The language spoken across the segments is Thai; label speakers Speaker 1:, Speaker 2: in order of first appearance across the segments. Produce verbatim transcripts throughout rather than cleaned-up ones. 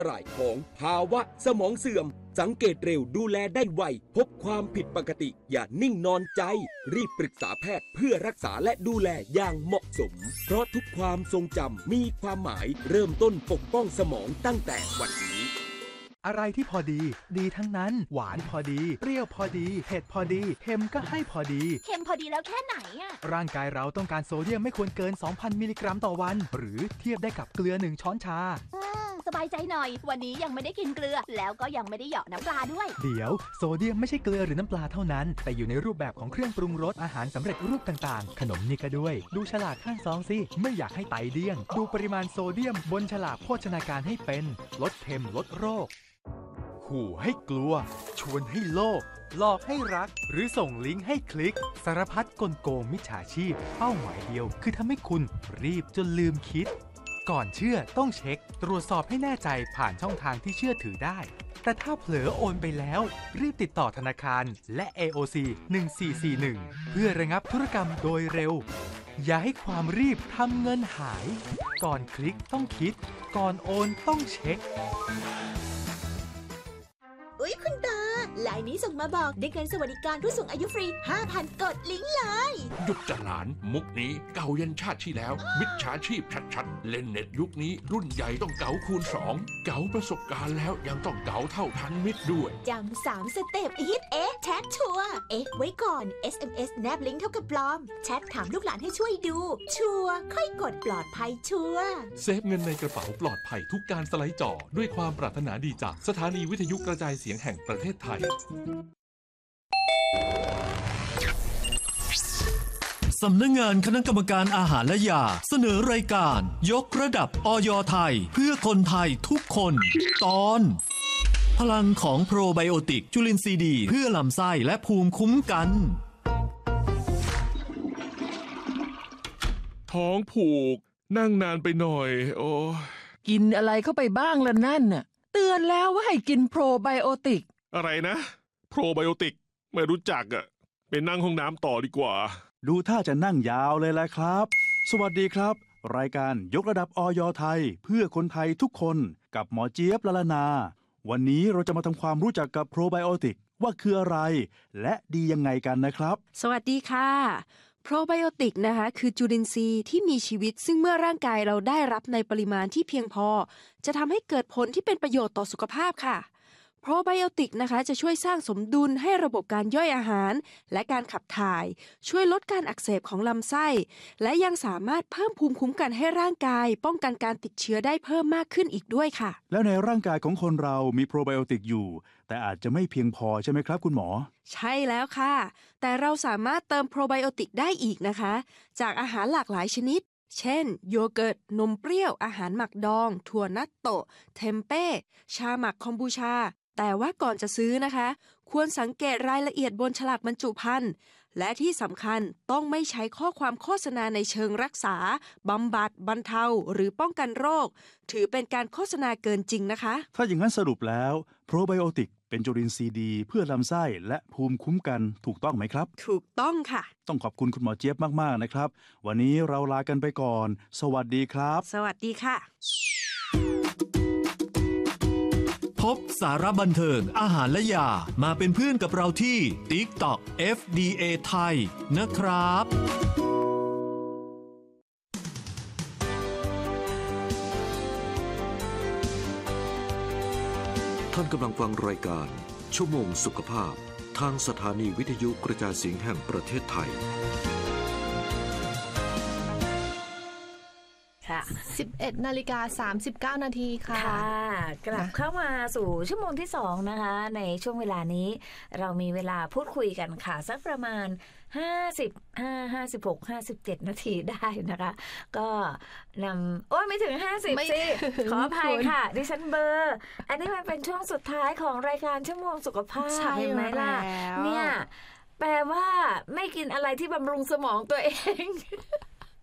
Speaker 1: รายของภาวะสมองเสื่อมสังเกตเร็วดูแลได้ไวพบความผิดปกติอย่านิ่งนอนใจรีบปรึกษาแพทย์เพื่อรักษาและดูแลอย่างเหมาะสมเพราะทุกความทรงจำมีความหมายเริ่มต้นปกป้องสมองตั้งแต่วันนี้
Speaker 2: อะไรที่พอดีดีทั้งนั้นหวานพอดีเปรี้ยวพอดีเผ็ดพอดีเค็มก็ให้พอดี
Speaker 3: เค็มพอดีแล้วแค่ไหนอะ
Speaker 2: ร่างกายเราต้องการโซเดียมไม่ควรเกิน สองพัน มิลลิกรัมต่อวันหรือเทียบได้กับเกลือหนึ่งช้อนชา
Speaker 3: สบายใจหน่อยวันนี้ยังไม่ได้กินเกลือแล้วก็ยังไม่ได้เหยาะน้ำปลาด้วย
Speaker 2: เดี๋ยวโซเดียมไม่ใช่เกลือหรือน้ำปลาเท่านั้นแต่อยู่ในรูปแบบของเครื่องปรุงรสอาหารสำเร็จรูปต่างๆขนมนี่ก็ด้วยดูฉลากข้างซองสิไม่อยากให้ไตเดี้ยงดูปริมาณโซเดียมบนฉลากโภชนาการให้เป็นลดเค็มลดโรคขู่ให้กลัวชวนให้โลภหลอกให้รักหรือส่งลิงก์ให้คลิกสารพัดกลโกงมิจฉาชีพเป้าหมายเดียวคือทำให้คุณรีบจนลืมคิดก่อนเชื่อต้องเช็คตรวจสอบให้แน่ใจผ่านช่องทางที่เชื่อถือได้แต่ถ้าเผลอโอนไปแล้วรีบติดต่อธนาคารและ เอ โอ ซี หนึ่งสี่สี่หนึ่งเพื่อระงับธุรกรรมโดยเร็วอย่าให้ความรีบทำเงินหายก่อนคลิกต้องคิดก่อนโอนต้องเช็ค
Speaker 4: อุ๊ยคุณตาไลน์นี้ส่งมาบอกได้เงินสวัสดิการผู้สูงอายุฟรี ห้าพัน กดลิงก์เลย
Speaker 5: หยุดจะหลานมุกนี้เก่ายันชาติที่แล้วมิจฉาชีพชัดๆเล่นเน็ตยุคนี้รุ่นใหญ่ต้องเก๋าคูณสองเก๋าประสบการณ์แล้วยังต้องเก๋าเท่าทันมิตรด้วย
Speaker 4: จำสามสเต็ปอีทเอ๊ะแชทชัวร์เอ๊ะไว้ก่อน เอส เอ็ม เอส แนบลิงก์เท่ากับปลอมแชทถามลูกหลานให้ช่วยดูชัวร์ค่อยกดปลอดภัยชัวร์
Speaker 6: เซฟเงินในกระเป๋าปลอดภัยทุกการสไลด์จอด้วยความปรารถนาดีจากสถานีวิทยุกระจายเสียงแห่งประเทศไทย
Speaker 7: สำนักงานคณะกรรมการอาหารและยาเสนอรายการยกระดับอย.ไทยเพื่อคนไทยทุกคนตอนพลังของโปรไบโอติกจุลินทรีย์ดีเพื่อลำไส้และภูมิคุ้มกัน
Speaker 6: ท้องผูกนั่งนานไปหน่อยโอ้
Speaker 8: กินอะไรเข้าไปบ้างล่ะนั่นน่ะเตือนแล้วว่าให้กินโปรไบโอติก
Speaker 6: อะไรนะโปรไบโอติกไม่รู้จักอ่ะไปนั่งห้องน้ำต่อดีกว่า
Speaker 9: ดูท่าจะนั่งยาวเลยแหละครับสวัสดีครับรายการยกระดับอย.ไทยเพื่อคนไทยทุกคนกับหมอเจี๊ยบละละนาวันนี้เราจะมาทำความรู้จักกับโปรไบโอติกว่าคืออะไรและดียังไงกันนะครับ
Speaker 10: สวัสดีค่ะโปรไบโอติกนะคะคือจุลินทรีย์ที่มีชีวิตซึ่งเมื่อร่างกายเราได้รับในปริมาณที่เพียงพอจะทำให้เกิดผลที่เป็นประโยชน์ต่อสุขภาพค่ะโปรไบโอติกนะคะจะช่วยสร้างสมดุลให้ระบบการย่อยอาหารและการขับถ่ายช่วยลดการอักเสบของลำไส้และยังสามารถเพิ่มภูมิคุ้มกันให้ร่างกายป้องกันการติดเชื้อได้เพิ่มมากขึ้นอีกด้วยค่ะ
Speaker 9: แล้วในร่างกายของคนเรามีโปรไบโอติกอยู่แต่อาจจะไม่เพียงพอใช่ไหมครับคุณหมอ
Speaker 10: ใช่แล้วค่ะแต่เราสามารถเติมโปรไบโอติกได้อีกนะคะจากอาหารหลากหลายชนิดเช่นโยเกิร์ตนมเปรี้ยวอาหารหมักดองถั่วนัตโตะเทมเป้ชาหมักคอมบูชาแต่ว่าก่อนจะซื้อนะคะควรสังเกตรายละเอียดบนฉลากบรรจุภัณฑ์และที่สำคัญต้องไม่ใช้ข้อความโฆษณาในเชิงรักษาบำบัดบรรเทาหรือป้องกันโรคถือเป็นการโฆษณาเกินจริงนะคะ
Speaker 9: ถ้าอย่างนั้นสรุปแล้วโปรไบโอติกเป็นจุลินทรีย์ดีเพื่อลำไส้และภูมิคุ้มกันถูกต้องไหมครับ
Speaker 10: ถูกต้องค่ะ
Speaker 9: ต้องขอบคุณคุณหมอเจี๊ยบมากๆนะครับวันนี้เราลากันไปก่อนสวัสดีครับ
Speaker 10: สวัสดีค่ะ
Speaker 7: พบสาระบันเทิงอาหารและยามาเป็นเพื่อนกับเราที่ TikTok เอฟ ดี เอ ไทยนะครับ
Speaker 11: ท่านกำลังฟังรายการชั่วโมงสุขภาพทางสถานีวิทยุกระจายเสียงแห่งประเทศไทย
Speaker 12: สิบเอ็ดนาฬิกาสามสิบเก้านาทีค่ะ
Speaker 3: กลับเข้ามาสู่ชั่วโมงที่สองนะคะในช่วงเวลานี้เรามีเวลาพูดคุยกันค่ะสักประมาณห้าสิบห้า ห้าสิบหก ห้าสิบเจ็ดนาทีได้นะคะก็นำโอ้ยไม่ถึงห้าสิบสิขออภัยค่ะดิฉันเบอร์อันนี้มันเป็นช่วงสุดท้ายของรายการชั่วโมงสุขภาพเห็นไหมล่ะเนี่ยแปลว่าไม่กินอะไรที่บำรุงสมองตัวเอง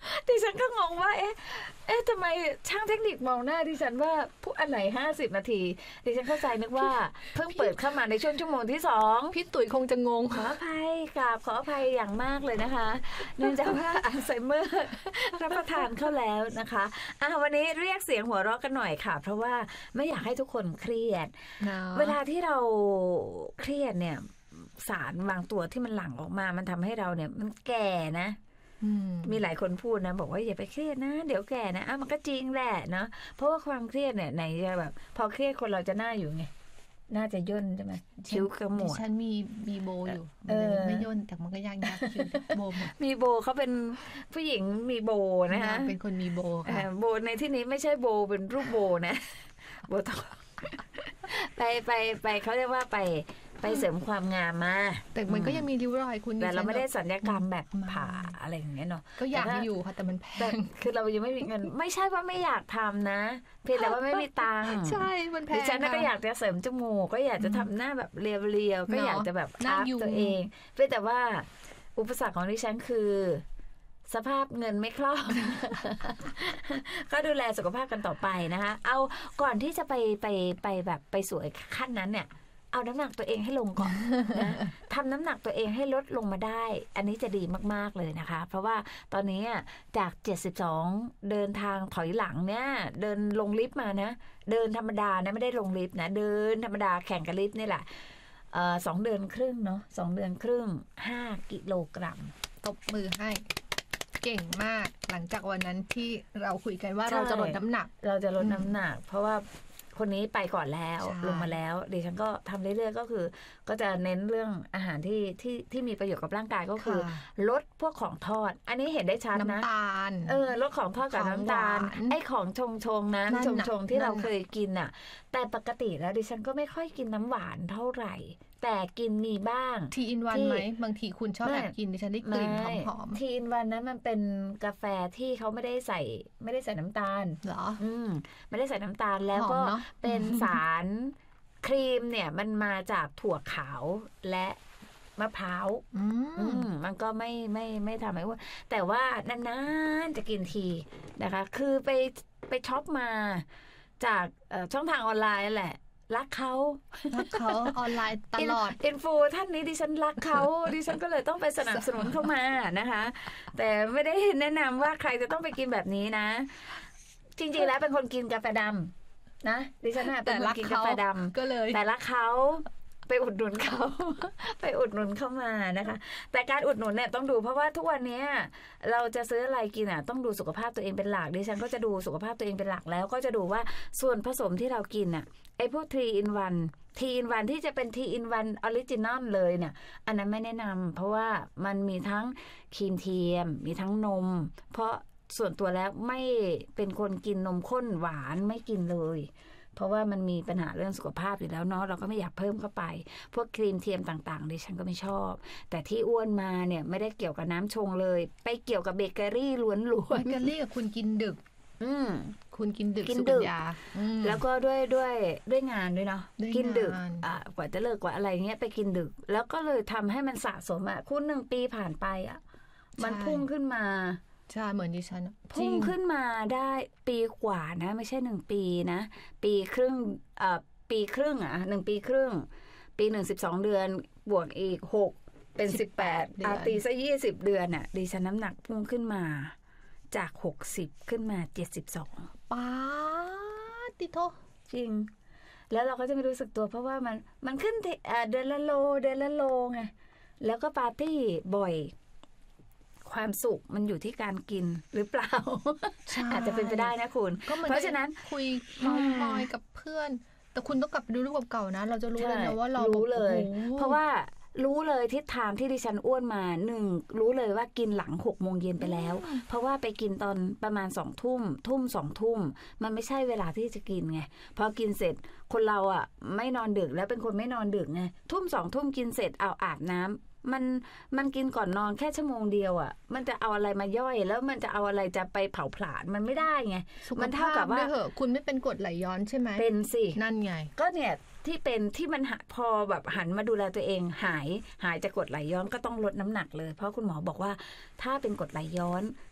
Speaker 3: ดิฉันก็งงว่าเอ๊ะเอ๊ะทำไมช่างเทคนิคมองหน้าดิฉันว่าผู้อันไหนห้าสิบนาทีดิฉันเข้าใจนึกว่าเพิ่งเปิดเข้ามาในช่วงชั่วโมงที่สอง
Speaker 12: พี่ตุ๋ยคงจะงง
Speaker 3: ขออภัยกราบขออภัยอย่างมากเลยนะคะเนื่องจากว่าอัลไซเมอร์รับประทานเข้าแล้วนะคะอ่ะวันนี้เรียกเสียงหัวเราะกันหน่อยค่ะเพราะว่าไม่อยากให้ทุกคนเครียด
Speaker 12: no.
Speaker 3: เวลาที่เราเครียดเนี่ยสารบางตัวที่มันหลั่งออกมามันทำให้เราเนี่ยมันแก่นะมีหลายคนพูดนะบอกว่าอย่าไปเครียดนะเดี๋ยวแก่นะอ้าวมันก็จริงแหละเนาะเพราะว่าความเครียดเนี่ยไหนจะแบบพอเครียดคนเราจะหน้าอยู่ไงน่าจะย่นใช่ไหมคิ้วขมวด
Speaker 12: ฉันมีมีโบอยู่ไม่ย่นแต่มันก็ยากยากคิ้วโบ
Speaker 3: มีโบเขาเป็นผู้หญิงมีโบนะคะ
Speaker 12: เป็นคนมีโบค่ะ
Speaker 3: โบในที่นี้ไม่ใช่โบเป็นรูปโบนะโบต้องไปไปไปเขาเรียกว่าไปไปเสริมความงามมา
Speaker 12: แต่มันก็ยังมีริ้วรอยคุณ
Speaker 3: แต่เราไม่ได้สัญญกรรมแบบผ่าอะไรอย่างเงี้ยเนาะ
Speaker 12: ก็อยากอยู่ค่ะแต่มันแพง
Speaker 3: คือเรายังไม่มีเงินไม่ใช่ว่าไม่อยากทำนะเพียงแต่ว่าไม่มีตังค์
Speaker 12: ใช่มันแพงดิ
Speaker 3: ฉันก็อยากจะเสริมจมูกก็อยากจะทำหน้าแบบเรียวๆก็อยากจะแบบอัพตัวเองเพียงแต่ว่าอุปสรรคของดิฉันคือสภาพเงินไม่คล่องก็ดูแลสุขภาพกันต่อไปนะคะเอาก่อนที่จะไปไปไปแบบไปสวยขั้นนั้นเนี่ยเอาน้ำหนักตัวเองให้ลงก่อนนะทำน้ำหนักตัวเองให้ลดลงมาได้อันนี้จะดีมากๆเลยนะคะเพราะว่าตอนนี้จากเจ็ดสิบสองเดินทางถอยหลังเนี่ยเดินลงลิฟต์มานะเดินธรรมดานะไม่ได้ลงลิฟต์นะเดินธรรมดาแข่งกับลิฟต์นี่แหละเอ่อสองเดือนครึ่งเนาะสองเดือนครึ่งห้ากิโลกรัม
Speaker 12: ตบมือให้เก่งมากหลังจากวันนั้นที่เราคุยกันว่าเราจะลดน้ำหนัก
Speaker 3: เราจะลดน้ำหนักเพราะว่าคนนี้ไปก่อนแล้วลงมาแล้วดิฉันก็ทำเรื่อยๆก็คือก็จะเน้นเรื่องอาหารที่ที่ที่มีประโยชน์กับร่างกายก็คือลดพวกของทอดอันนี้เห็นได้ชัดนะ
Speaker 12: น้ำตาล
Speaker 3: เออลดของทอดกับน้ำตาลไอ้ของชงชงน้ำชงชงที่เราเคยกินอ่ะแต่ปกติแล้วดิฉันก็ไม่ค่อยกินน้ำหวานเท่าไหร่แต่กินมีบ้าง
Speaker 12: ทีอินวันไหมบางทีคุณชอบแบบกินดิฉันได้กลิ่นหอม
Speaker 3: ๆทีอินวันนั้นมันเป็นกาแฟที่เขาไม่ได้ใส่ไม่ได้ใส่น้ำตาล
Speaker 12: เหรอ
Speaker 3: อืมไม่ได้ใส่น้ำตาลแล้วก็เป็นสารครีมเนี่ยมันมาจากถั่วขาวและมะพร้าวอืมมันก็ไม่ไม่ไม่ทำให้อ้วนแต่ว่านานๆจะกินทีนะคะคือไปไปช็อปมาจากช่องทางออนไลน์แหละรักเขา
Speaker 12: รักเขาออนไลน์ตลอด
Speaker 3: อินฟูท่านนี้ดิฉันรักเขาดิฉันก็เลยต้องไปสนับสนุนเข้ามานะคะแต่ไม่ได้แนะนำว่าใครจะต้องไปกินแบบนี้นะจริงๆแล้วเป็นคนกินกาแฟดำนะดิฉันเป็นคนกินกาแฟดำ
Speaker 12: ก็เลย
Speaker 3: แต่รักเขาไปอุดหนุนเขาไปอุดหนุนเข้ามานะคะแต่การอุดหนุนเนี่ยต้องดูเพราะว่าทุกวันนี้เราจะซื้ออะไรกินอ่ะต้องดูสุขภาพตัวเองเป็นหลักดิฉันก็จะดูสุขภาพตัวเองเป็นหลักแล้วก็จะดูว่าส่วนผสมที่เรากินอ่ะไอ้พวกทรีอินวันทีอินวันที่จะเป็นทีอินวันออริจินอลเลยเนี่ยอันนั้นไม่แนะนำเพราะว่ามันมีทั้งครีมเทียมมีทั้งนมเพราะส่วนตัวแล้วไม่เป็นคนกินนมข้นหวานไม่กินเลยเพราะว่ามันมีปัญหาเรื่องสุขภาพอยู่แล้วเนาะเราก็ไม่อยากเพิ่มเข้าไปพวกครีมเทียมต่างๆดิฉันก็ไม่ชอบแต่ที่อ้วนมาเนี่ยไม่ได้เกี่ยวกับน้ำชงเลยไปเกี่ยวกับเบเกอรี่ล้วนๆ
Speaker 12: เบเกอรี่กับคุณกินดึก
Speaker 3: อืม
Speaker 12: คุณกินดึก
Speaker 3: กินดึกแล้วก็ด้วยด้วยด้วยงานด้วยเนาะกินดึกอ่ากว่าจะเลิกกว่าอะไรเงี้ยไปกินดึกแล้วก็เลยทำให้มันสะสมอ่ะคุณหนึ่งปีผ่านไปอ่ะมันพุ่งขึ้นมา
Speaker 12: ใช่เหมือนดิฉัน
Speaker 3: พุ่งขึ้นมาได้ปีกว่านะไม่ใช่หนึ่งปีนะปีครึ่งอ่าปีครึ่งอ่ะหนึ่งปีครึ่งปีหนึ่งสิบสองเดือนบวกอีกหกเป็นสิบแปดอาตีซะยี่สิบเดือนอ่ะดิฉันน้ำหนักพุ่งขึ้นมาจากหกสิบขึ้นมาเจ็ดสิบสอง
Speaker 12: ป้าติโต
Speaker 3: จริงแล้วเราก็จะไม่รู้สึกตัวเพราะว่ามันมันขึ้นเดือนละโลเดือนละโลไงแล้วก็ปาร์ตี้บ่อยความสุขมันอยู่ที่การกินหรือเปล่า อาจจะเป็นไปได้นะคุณเพราะฉะนั้น
Speaker 12: คุยเมามอยกับเพื่อนแต่คุณต้องกลับไปดูรูปเก่าๆนะเราจะรู้เลยนะว่าเรา
Speaker 3: รู้เลยเพราะว่ารู้เลยทิศทางที่ดิฉันอ้วนมาหนึ่งรู้เลยว่ากินหลังหกโมงเย็นไปแล้วเพราะว่าไปกินตอนประมาณสองทุ่มทุ่มสองทุ่มมันไม่ใช่เวลาที่จะกินไงพอกินเสร็จคนเราอ่ะไม่นอนดึกแล้วเป็นคนไม่นอนดึกไงทุ่มสองทุ่มกินเสร็จเอาอาบน้ำมันมันกินก่อนนอนแค่ชั่วโมงเดียวอ่ะมันจะเอาอะไรมาย่อยแล้วมันจะเอาอะไรจะไปเผาผลาญมันไม่ได้ไง
Speaker 12: มันเท่ากับว่าคุณไม่เป็นกรดไหลย้อนใช่ไหม
Speaker 3: เป็นสิ
Speaker 12: นั่นไง
Speaker 3: ก็เนี่ยที่เป็นที่มันพอแบบหันมาดูแลตัวเองหายหายจากกรดไหลย้อนก็ต้องลดน้ำหนักเลยเพราะคุณหมอบอกว่าถ้าเป็นกรดไหลย้อน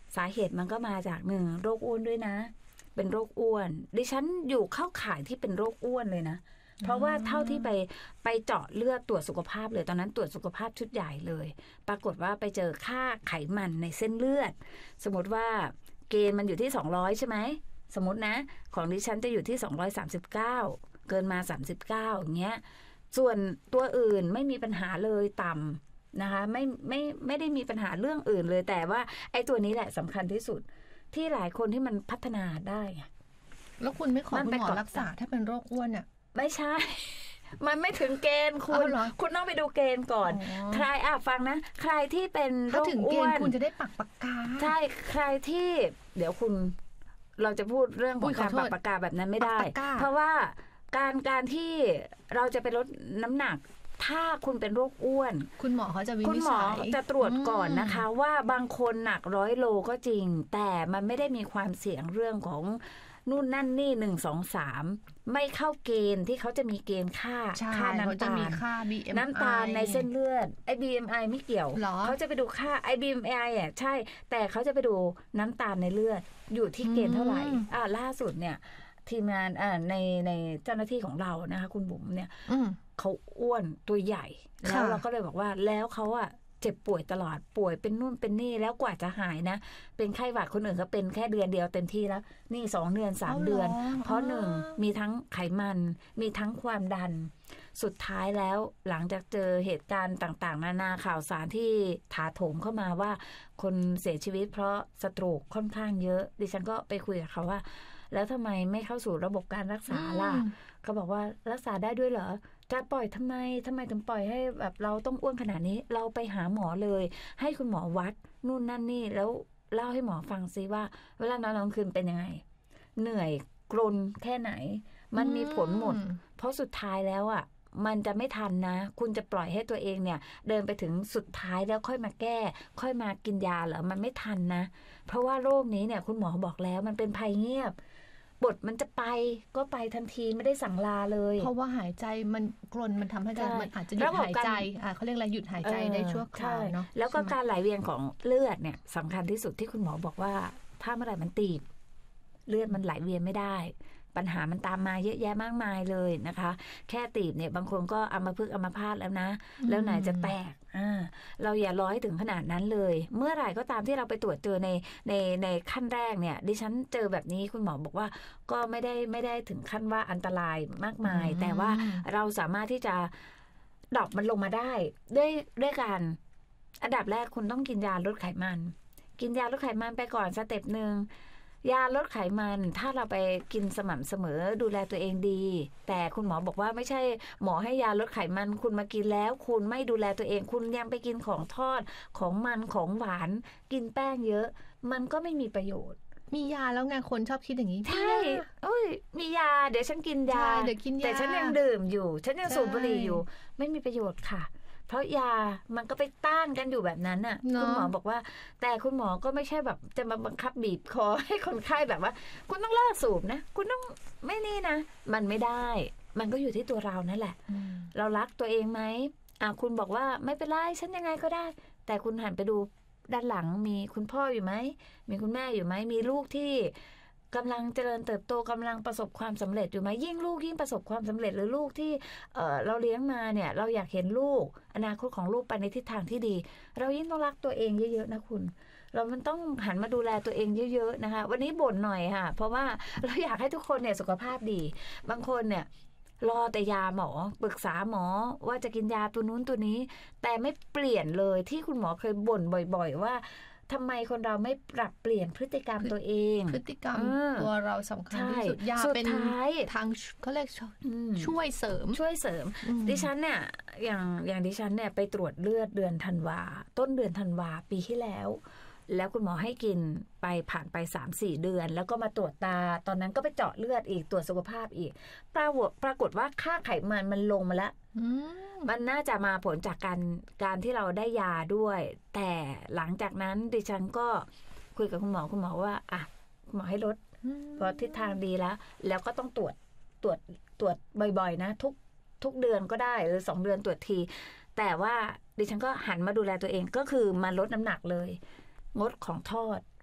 Speaker 3: สาเหตุมันก็มาจากหนึ่งโรคอ้วนด้วยนะเป็นโรคอ้วนดิฉันอยู่เข้าข่ายที่เป็นโรคอ้วนเลยนะเพราะว่าเท่าที่ไปไปเจาะเลือดตรวจสุขภาพเลยตอนนั้นตรวจสุขภาพชุดใหญ่เลยปรากฏว่าไปเจอค่าไขมันในเส้นเลือดสมมติว่าเกณฑ์มันอยู่ที่สองร้อยใช่ไหมสมมตินะของดิฉันจะอยู่ที่สองร้อยสามสิบเก้าเกินมาสามสิบเก้าอย่างเงี้ยส่วนตัวอื่นไม่มีปัญหาเลยต่ำนะคะไม่ไม่ไม่ได้มีปัญหาเรื่องอื่นเลยแต่ว่าไอ้ตัวนี้แหละสำคัญที่สุดที่หลายคนที่มันพัฒนาได้
Speaker 12: แล้วคุณไม่ขอคุณหมอรักษาถ้าเป็นโรคอ้วนอ่ะ
Speaker 3: ไม่ใช่ มันไม่ถึงเกณฑ์คุณคุณต้องไปดูเกณฑ์ก่อนใครอ่ะฟังนะใครที่เป็นโรคอ้วน
Speaker 12: คุณจะได้ปักปากกา
Speaker 3: ใช่ใครที่เดี๋ยวคุณเราจะพูดเรื่องของการปักปากกาแบบนั้นไม่ได้เพราะว่าการการที่เราจะไปลดน้ำหนักถ้าคุณเป็นโรคอ้วน
Speaker 12: คุณหมอเขาจะวินิจฉัย
Speaker 3: คุณหมอจะตรวจก่อนนะคะว่าบางคนหนักร้อยโลก็จริงแต่มันไม่ได้มีความเสี่ยงเรื่องของนู่นนั่นนี่หนึ่งสองสามไม่เข้าเกณฑ์ที่เขาจะมีเกณฑ์ค่าค่าน้ำตาลน้ำตาลในเส้นเลือดไอ บี เอ็ม ไอ ไม่เกี่ยวเขาจะไปดูค่าไอ บี เอ็ม ไอ อ่ะใช่แต่เขาจะไปดูน้ำตาลในเลือดอยู่ที่เกณฑ์เท่าไหร่อ่าล่าสุดเนี่ยทีมงานอ่าในในเจ้าหน้าที่ของเรานะคะคุณบุ๋มเนี่ยเขาอ้วนตัวใหญ่แล้วเราก็เลยบอกว่าแล้วเขาอ่ะเจ็บป่วยตลอดป่วยเป็นนู่นเป็นนี่แล้วกว่าจะหายนะเป็นไข้หวัดคนอื่นก็เป็นแค่เดือนเดียวเต็มที่แล้วนี่สองเดือนสามเดือนเพราะหนึ่งมีทั้งไขมันมีทั้งความดันสุดท้ายแล้วหลังจากเจอเหตุการณ์ต่างๆนานาข่าวสารที่ถาโถมเข้ามาว่าคนเสียชีวิตเพราะสโตรกค่อนข้างเยอะดิฉันก็ไปคุยกับเขาว่าแล้วทำไมไม่เข้าสู่ระบบการรักษาล่ะเขาบอกว่ารักษาได้ด้วยเหรอจะปล่อยทำไมทำไมถึงปล่อยให้แบบเราต้องอ้วนขนาดนี้เราไปหาหมอเลยให้คุณหมอวัดนู่นนั่นนี่แล้วเล่าให้หมอฟังซิว่าเวลานอนกลางคืนเป็นยังไงเหนื่อยกรนแค่ไหนมันมีผลหมดเพราะสุดท้ายแล้วอ่ะมันจะไม่ทันนะคุณจะปล่อยให้ตัวเองเนี่ยเดินไปถึงสุดท้ายแล้วค่อยมาแก้ค่อยมากินยาเหรอมันไม่ทันนะเพราะว่าโรคนี้เนี่ยคุณหมอบอกแล้วมันเป็นภัยเงียบบทมันจะไปก็ไปทันทีไม่ได้สั่งลาเลย
Speaker 12: เพราะว่าหายใจมันกรนมันทำให้มันอาจจะหยุดหายใจอ่าเขาเรียกอะไรหยุดหายใจได้ชั่วคราวเนาะ
Speaker 3: แล้วก็การไหลเวียนของเลือดเนี่ยสำคัญที่สุดที่คุณหมอบอกว่าถ้าเมื่อไหร่มันตีบเลือดมันไหลเวียนไม่ได้ปัญหามันตามมาเยอะแยะมากมายเลยนะคะแค่ตีบเนี่ยบางคนก็อัมพฤกษ์อัมพาตแล้วนะแล้วไหนจะแตกอ่าเราอย่ารอให้ถึงขนาดนั้นเลยเมื่อไหร่ก็ตามที่เราไปตรวจเจอในในในขั้นแรกเนี่ยดิฉันเจอแบบนี้คุณหมอบอกว่าก็ไม่ได้ไม่ได้ถึงขั้นว่าอันตรายมากมายแต่ว่าเราสามารถที่จะดรอปมันลงมาได้ด้วยด้วยการอันดับแรกคุณต้องกินยาลดไขมันกินยาลดไขมันไปก่อนสเต็ปนึงยาลดไขมันถ้าเราไปกินสม่ำเสมอดูแลตัวเองดีแต่คุณหมอบอกว่าไม่ใช่หมอให้ยาลดไขมันคุณมากินแล้วคุณไม่ดูแลตัวเองคุณยังไปกินของทอดของมันของหวานกินแป้งเยอะมันก็ไม่มีประโยชน์
Speaker 12: มียาแล้วไงคนชอบคิดอย่างนี้
Speaker 3: ใช่โอ้ยมียาเดี๋ยวฉันกินยาแต่ฉันยังดื่มอยู่ฉันยังสูบบุหรี่อยู่ไม่มีประโยชน์ค่ะเพราะยามันก็ไปต้านกันอยู่แบบนั้นน่ะคุณหมอบอกว่าแต่คุณหมอก็ไม่ใช่แบบจะมาบังคับบีบคอให้คนไข้แบบว่าคุณต้องเลิกสูบนะคุณต้องไม่นี่นะมันไม่ได้มันก็อยู่ที่ตัวเรานั่นแหละเรารักตัวเองไหมอ่ะคุณบอกว่าไม่เป็นไรฉันยังไงก็ได้แต่คุณหันไปดูด้านหลังมีคุณพ่ออยู่ไหมมีคุณแม่อยู่ไหมมีลูกที่กำลังเจริญเติบโตกำลังประสบความสำเร็จอยู่ไหมยิ่งลูกยิ่งประสบความสำเร็จหรือลูกที่เอ่อเราเลี้ยงมาเนี่ยเราอยากเห็นลูกอนาคตของลูกไปในทิศทางที่ดีเรายิ่งต้องรักตัวเองเยอะๆนะคุณเรามันต้องหันมาดูแลตัวเองเยอะๆนะคะวันนี้บ่นหน่อยค่ะเพราะว่าเราอยากให้ทุกคนเนี่ยสุขภาพดีบางคนเนี่ยรอแต่ยาหมอปรึกษาหมอว่าจะกินยาตัวนู้นตัวนี้แต่ไม่เปลี่ยนเลยที่คุณหมอเคยบ่นบ่อยๆว่าทำไมคนเราไม่ปรับเปลี่ยนพฤติกรรมตัวเอง
Speaker 12: พฤติกรรมตัวเราสำคัญที่สุดยาเป็นทางเขาเรียกช่วยเสริม
Speaker 3: ช่วยเสริมดิฉันเนี่ยอย่างอย่างดิฉันเนี่ยไปตรวจเลือดเดือนธันวาต้นเดือนธันวาปีที่แล้วแล้วคุณหมอให้กินไปผ่านไป สามสี่ เดือนแล้วก็มาตรวจตาตอนนั้นก็ไปเจาะเลือดอีกตรวจสุขภาพอีกปรากฏปรากฏว่าค่าไขมันมันลงมาแล้วมันน่าจะมาผลจากการการที่เราได้ยาด้วยแต่หลังจากนั้นดิฉันก็คุยกับคุณหมอคุณหมอว่าอ่ะคุณหมอให้ลดเพราะทิศทางดีแล้วแล้วก็ต้องตรวจตรวจตรวจบ่อยๆนะทุกทุกเดือนก็ได้หรือสองเดือนตรวจทีแต่ว่าดิฉันก็หันมาดูแลตัวเองก็คือมาลดน้ำหนักเลยงดของทอด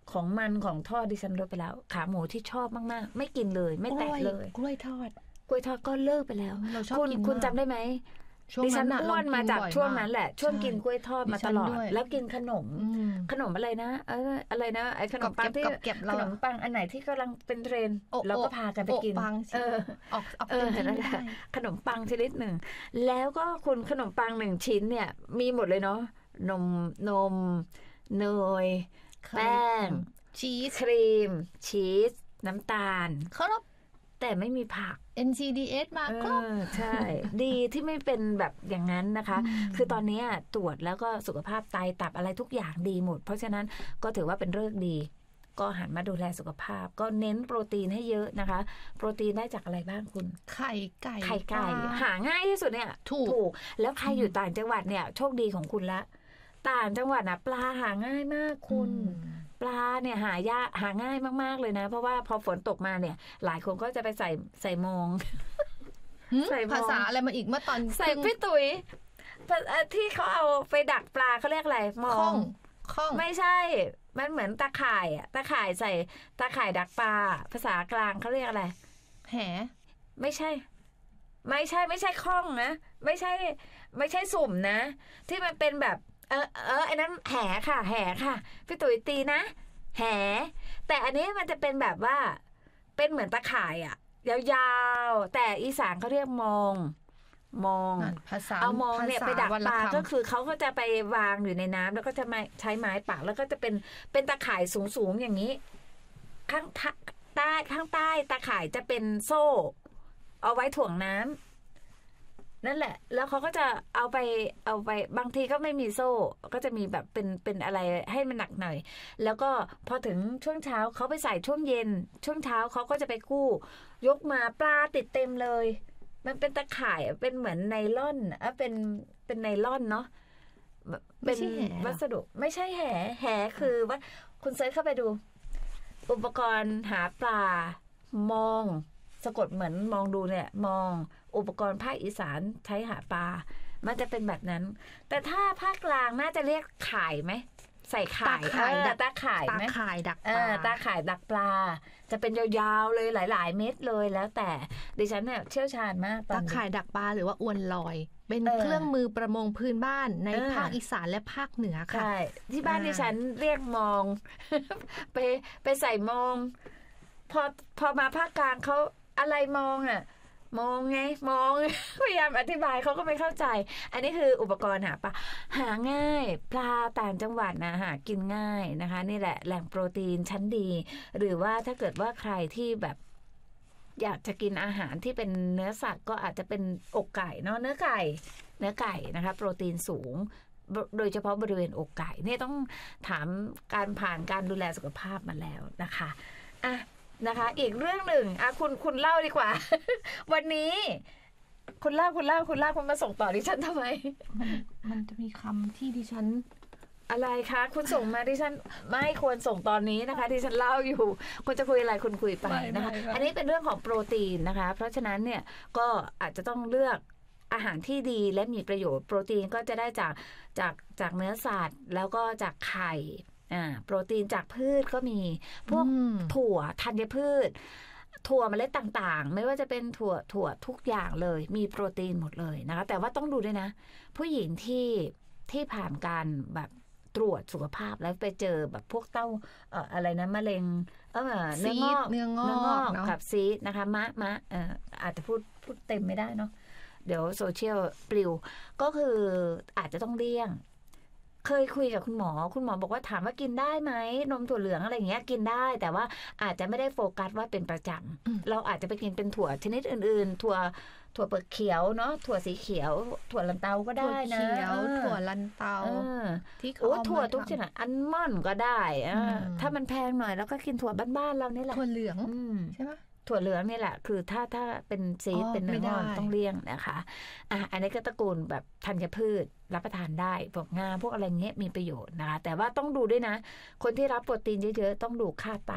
Speaker 3: ของมันของทอดดิฉันลดไปแล้วขาหมูที่ชอบมากๆไม่กินเลยไม่แตะเลย
Speaker 12: กล้วยทอด
Speaker 3: กล้วยทอดก็เลิกไปแล้ว
Speaker 12: เราชอบ
Speaker 3: คุณ
Speaker 12: กิน
Speaker 3: คุณจำได้ไหมดิฉันอ้วนมาจากช่วงนั้นแหละช่วงกินกล้วยทอดมาตลอดแล้วกินขนมขนมอะไรนะเอออะไรนะไอ้ขนมปังที่ขนมปังอันไหนที่กำลังเป็นเทรนด์เราก็พากันไปกินเออ
Speaker 12: ออกออก
Speaker 3: เออนั่นแหละขนมปังชนิดหนึ่งแล้วก็คุณขนมปังหนึ่งชิ้นเนี่ยมีหมดเลยเนาะนมนมเนยแป้ง
Speaker 12: ชีส
Speaker 3: ครีมชีสน้ำตาล
Speaker 12: ครบ
Speaker 3: แต่ไม่มีผัก
Speaker 12: เอ็น ซี ดี เอส มาครบ
Speaker 3: ใช่ดีที่ไม่เป็นแบบอย่างนั้นนะคะคือตอนนี้ตรวจแล้วก็สุขภาพไตตับอะไรทุกอย่างดีหมดเพราะฉะนั้นก็ถือว่าเป็นฤกษ์ดีก็หันมาดูแลสุขภาพก็เน้นโปรตีนให้เยอะนะคะโปรตีนได้จากอะไรบ้างคุณ
Speaker 12: ไข่ไก่
Speaker 3: ไข่ไก่หาง่ายที่สุดเนี่ยถูกแล้วใครอยู่ต่างจังหวัดเนี่ยโชคดีของคุณละต่างจังหวัดนะปลาหาง่ายมากคุณปลาเนี่ยหายากหาง่ายมากๆเลยนะเพราะว่าพอฝนตกมาเนี่ยหลายคนก็จะไปใส่ใส่มอง
Speaker 12: ใส่ภาษาอะไรมาอีกเมื่อตอน
Speaker 3: ใส่พี่ตุ๋ยที่เขาเอาไปดักปลาเขาเรียกอะไรมอง
Speaker 12: ข้อง
Speaker 3: ไม่ใช่มันเหมือนตาข่ายอ่ะตาข่ายใส่ตาข่ายดักปลาภาษากลางเขาเรียกอะไร
Speaker 12: แห
Speaker 3: ไม่ใช่ไม่ใช่ไม่ใช่ข้องนะไม่ใช่ไม่ใช่สุ่มนะที่มันเป็นแบบเออเออไอ้นั้นแหค่ะแหค่ะพี่ตุ๋ยตีนะแหแต่อันนี้มันจะเป็นแบบว่าเป็นเหมือนตะข่ายอ่ะยาวๆแต่อีสานเขาเรียกมองมอง
Speaker 12: ภาษา
Speaker 3: เอามองเนี่ยไปดักปลาก็คือเขาก็จะไปวางอยู่ในน้ำแล้วก็จะมาใช้ไม้ปักแล้วก็จะเป็นเป็นตะข่ายสูงๆอย่างนี้ข้างใต้ข้างใต้ตะข่ายจะเป็นโซ่เอาไว้ถ่วงน้ำนั่นแหละแล้วเขาก็จะเอาไปเอาไปบางทีก็ไม่มีโซ่ก็จะมีแบบเป็นเป็นอะไรให้มันหนักหน่อยแล้วก็พอถึงช่วงเช้าเขาไปใส่ช่วงเย็นช่วงเช้าเขาก็จะไปกู้ยกมาปลาติดเต็มเลยมันเป็นตะข่ายเป็นเหมือนไนล่อนอ่ะเป็นเป็นไนล่อนเนาะเป็นวัสดุไม่ใช่แหแหคือว่าคุณเซิร์ชเข้าไปดูอุปกรณ์หาปลามองสะกดเหมือนมองดูเนี่ยมองอุปกรณ์ภาคอีสานใช้หาปลามันจะเป็นแบบนั้นแต่ถ้าภาคกลางน่าจะเรียกข่ายไหมใส่ข่ายเออตาข่ายไหม
Speaker 12: ตาข่ายดัก
Speaker 3: ปลาตาข่ายดักปลาจะเป็นยาวๆเลยหลายๆเม็ดเลยแล้วแต่ดิฉันเนี่ยเชี่ยวชาญมาก
Speaker 12: ตาข่ายดักปลาหรือว่าอวนลอยเป็นเครื่องมือประมงพื้นบ้านในภาคอีสานและภาคเหนือค่ะ
Speaker 3: ใช่ที่บ้านดิฉันเรียกมองไปไปใส่มองพอพอมาภาคกลางเขาอะไรมองอ่ะมองไงมองพยายามอธิบายเขาก็ไม่เข้าใจอันนี้คืออุปกรณ์หาปลาหาง่ายปลาต่างจังหวัดนะหากินง่ายนะคะนี่แหละแหล่งโปรตีนชั้นดีหรือว่าถ้าเกิดว่าใครที่แบบอยากจะกินอาหารที่เป็นเนื้อสัตว์ก็อาจจะเป็นอกไก่เนาะเนื้อไก่เนื้อไก่นะคะโปรตีนสูงโดยเฉพาะบริเวณอกไก่เนี่ยต้องถามการผ่านการดูแลสุขภาพมาแล้วนะคะอ่ะนะคะอีกเรื่องหนึ่งอ่ะคุณคุณเล่าดีกว่า วันนี้คุณเล่าคุณเล่าคุณเล่าคุณมาส่งต่อดิฉันทำไม
Speaker 12: มันมันจะมีคำที่ดิฉัน
Speaker 3: อะไรคะคุณส่งมาดิฉันไม่ควรส่งตอนนี้นะคะดิฉันเล่าอยู่คุณจะคุยอะไรคุณคุยไปนะคะอันนี้เป็นเรื่องของโปรตีนนะคะเพราะฉะนั้นเนี่ยก็อาจจะต้องเลือกอาหารที่ดีและมีประโยชน์โปรตีนก็จะได้จากจากจากเนื้อสัตว์แล้วก็จากไข่อ่าโปรตีนจากพืชก็มีพวกถั่วธัญพืชถั่วเมล็ดต่างๆไม่ว่าจะเป็นถั่วถั่วทุกอย่างเลยมีโปรตีนหมดเลยนะคะแต่ว่าต้องดูด้วยนะผู้หญิงที่ที่ผ่านการแบบตรวจสุขภาพแล้วไปเจอแบบพวกเต้าเอ่ออะไรนะมะเร็งเออเนื้องอก
Speaker 12: เนื้องอก
Speaker 3: กับซีสนะคะมะมะเอ่ออาจจะพูดพูดเต็มไม่ได้เนาะเดี๋ยวโซเชียลปลิวก็คืออาจจะต้องเลี่ยงเคยคุยกับคุณหมอคุณหมอบอกว่าถามว่ากินได้ไหมนมถั่วเหลืองอะไรอย่างเงี้ยกินได้แต่ว่าอาจจะไม่ได้โฟกัสว่าเป็นประจำเราอาจจะไปกินเป็นถั่วชนิดอื่นๆถั่วถั่วเปลือกเขียวเนาะถั่วสีเขียวถั่วลันเตาก็ได้นะ
Speaker 12: ถั่วเขียวถั่วลันเตา
Speaker 3: ที่เขาเอาถั่วทุกชนิดอัลมอนด์ก็ได้ถ้ามันแพงหน่อยแล้วก็กินถั่วบ้านๆเรานี่แหละ
Speaker 12: ถั่วเหลืองใช่ไหม
Speaker 3: ถั่วเหลืองนี่แหละคือถ้าถ้าเป็นซีดเป็นเนื้องอกต้องเลี่ยงนะคะอ่ะอันนี้ก็ตระกูลแบบธัญพืชรับประทานได้พวกงาพวกอะไรเงี้ยมีประโยชน์นะคะแต่ว่าต้องดูด้วยนะคนที่รับโปรตีนเยอะๆต้องดูค่าไต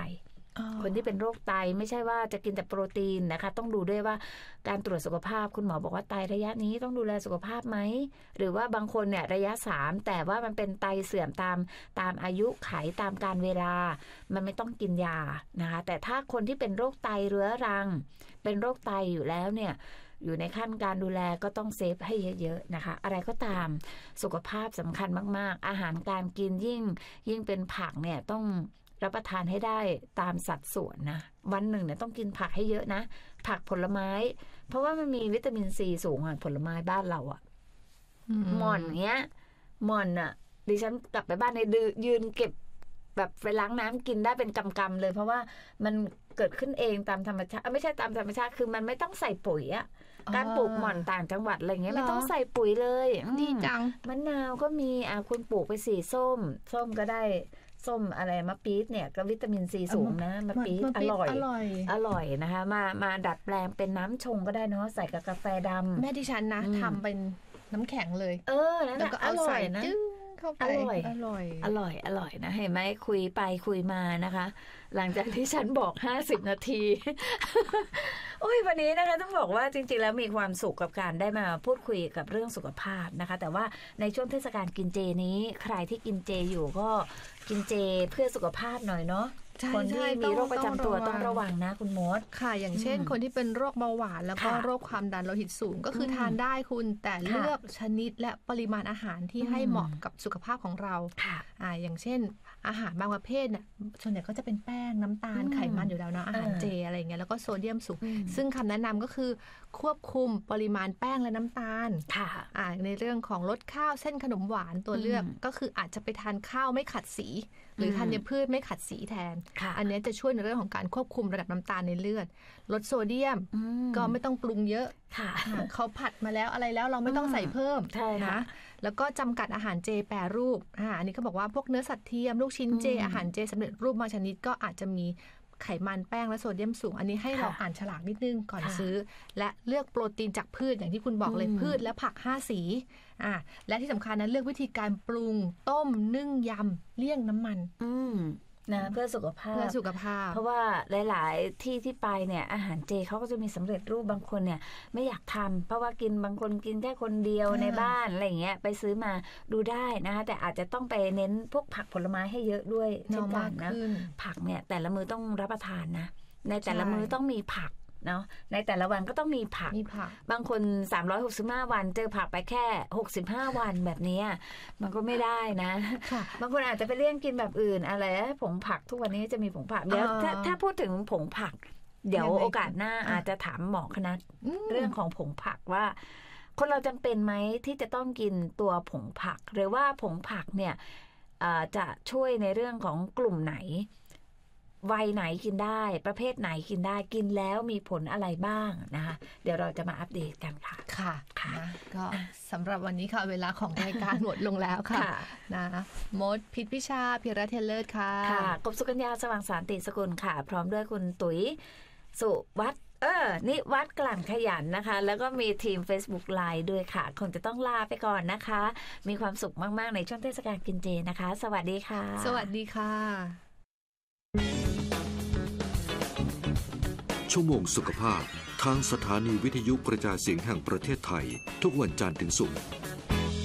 Speaker 3: คนที่เป็นโรคไตไม่ใช่ว่าจะกินแต่โปรตีนนะคะต้องดูด้วยว่าการตรวจสุขภาพคุณหมอบอกว่าไตระยะนี้ต้องดูแลสุขภาพไหมหรือว่าบางคนเนี่ยระยะสามแต่ว่ามันเป็นไตเสื่อมตามตามอายุไขตามการเวลามันไม่ต้องกินยานะคะแต่ถ้าคนที่เป็นโรคไตเรื้อรังเป็นโรคไตอยู่แล้วเนี่ยอยู่ในขั้นการดูแลก็ต้องเซฟให้เยอะๆนะคะอะไรก็ตามสุขภาพสำคัญมากๆอาหารการกินยิ่งยิ่งเป็นผักเนี่ยต้องรับประทานให้ได้ตามสัดส่วนนะวันหนึ่งเนี่ยต้องกินผักให้เยอะนะผักผลไม้เพราะว่ามันมีวิตามินซีสูงอ่ะผลไม้บ้านเราอ่ะหม่อนเงี้ยหม่อนอ่ะดิฉันกลับไปบ้านในยืนเก็บแบบไปล้างน้ำกินได้เป็นกำๆเลยเพราะว่ามันเกิดขึ้นเองตามธรรมชาติไม่ใช่ตามธรรมชาติคือมันไม่ต้องใส่ปุ๋ยอ่ะการปลูกหม่อนต่างจังหวัดอะไรเงี้ยไม่ต้องใส่ปุ๋ยเลย
Speaker 12: ดีจัง
Speaker 3: มะนาวก็มีอ่ะคุณปลูกไปสีส้มส้มก็ได้ส้มอะไรมะปี๊ดเนี่ยก็วิตามินซีสูงนะมะปี๊ดอร่อยอร่อยนะคะมามาดัดแปลงเป็นน้ำชงก็ได้เนาะใส่กับกาแฟดำ
Speaker 12: แม่ดิฉันนะทำเป็นน้ำแข็งเลย
Speaker 3: เออแล้วก็อร่อยนะอร่อยอร่อยอร่อยอร่อยนะเห็นไหมคุยไปคุยมานะคะหลังจากที่ฉันบอกห้าสิบนาทีโอ้ยวันนี้นะคะต้องบอกว่าจริงๆแล้วมีความสุขกับการได้มาพูดคุยกับเรื่องสุขภาพนะคะแต่ว่าในช่วงเทศกาลกินเจนี้ใครที่กินเจอยู่ก็กินเจเพื่อสุขภาพหน่อยเนาะคนที่มีโรคประจำตัวต้องระวังนะคุณมด
Speaker 12: ค่ะอย่างเช่นคนที่เป็นโรคเบาหวานแล้วก็โรคความดันโลหิตสูงก็คือทานได้คุณแต่เลือกชนิดและปริมาณอาหารที่ให้เหมาะกับสุขภาพของเราอ่าอย่างเช่นอาหารบางประเภทเนี่ยส่วนใหญ่ก็จะเป็นแป้งน้ำตาลไขมันอยู่แล้วเนาะอาหารเจอะไรเงี้ยแล้วก็โซเดียมสูงซึ่งคำแนะนำก็คือควบคุมปริมาณแป้งและน้ำตาลอ่าในเรื่องของลดข้าวเส้นขนมหวานตัวเลือกก็คืออาจจะไปทานข้าวไม่ขัดสีหรือธัญพืชไม่ขัดสีแทนอันนี้จะช่วยในเรื่องของการควบคุมระดับน้ำตาลในเลือดลดโซเดียมก็ไม่ต้องปรุงเยอะเขาผัดมาแล้วอะไรแล้วเราไม่ต้องใส่เพิ่มนะแล้วก็จำกัดอาหารเจแปรรูปอ่าอันนี้เขาบอกว่าพวกเนื้อสัตว์เทียมลูกชิ้นเจอาหารเจสำเร็จรูปบางชนิดก็อาจจะมีไขมันแป้งและโซเดียมสูงอันนี้ให้เราอ่านฉลากนิดนึงก่อนซื้อและเลือกโปรตีนจากพืชอย่างที่คุณบอกเลยพืชและผักห้าสีอ่าและที่สำคัญนั้นเลือกวิธีการปรุงต้มนึ่งยำเลี่ยงน้ำมัน
Speaker 3: นะเพื่อสุขภาพ
Speaker 12: เพื่อสุขภาพ
Speaker 3: เพราะว่าหลายๆที่ที่ไปเนี่ยอาหารเจเขาก็จะมีสำเร็จรูปบางคนเนี่ยไม่อยากทำเพราะว่ากินบางคนกินแค่คนเดียวในบ้านอะไรเงี้ยไปซื้อมาดูได้นะคะแต่อาจจะต้องไปเน้นพวกผักผลไม้ให้เยอะด้วยเช่นกันนะผักเนี่ยแต่ละมื้อต้องรับประทานนะในแต่ละมื้อต้องมีผักเนาะในแต่ละวันก็ต้องมีผักบางคนสามร้อยหกสิบห้าวันเจอผักไปแค่หกสิบห้าวันแบบนี้มันก็ไม่ได้นะบางคนอาจจะไปเลี่ยงกินแบบอื่นอะไรผงผักทุกวันนี้จะมีผงผักเดี๋ยวถ้าถ้าพูดถึงผงผักเดี๋ยวโอกาสหน้าอาจจะถามหมอคณะเรื่องของผงผักว่าคนเราจำเป็นไหมที่จะต้องกินตัวผงผักหรือว่าผงผักเนี่ยจะช่วยในเรื่องของกลุ่มไหนวัยไหนกินได้ประเภทไหนกินได้กินแล้วมีผลอะไรบ้างนะคะเดี๋ยวเราจะมาอัปเดตกันค่ะ
Speaker 12: ค่ะค่ะก็สำหรับวันนี้ค่ะเวลาของรายการหมดลงแล้วค่ะนะมดพิษพิชาพิระเทเลอร์ค่ะ
Speaker 3: ค่ะกบสุกัญญาสว่างสารติสกุลค่ะพร้อมด้วยคุณตุ๋ยสุวัฒน์เออนี่วัดกลั่นขยันนะคะแล้วก็มีทีม Facebook Live ด้วยค่ะคงจะต้องลาไปก่อนนะคะมีความสุขมากๆในช่วงเทศกาลกินเจนะคะสวัสดีค่ะ
Speaker 12: สวัสดีค่ะ
Speaker 11: ชั่วโมงสุขภาพทางสถานีวิทยุกระจายเสียงแห่งประเทศไทยทุกวันจันทร์ถึงศุกร์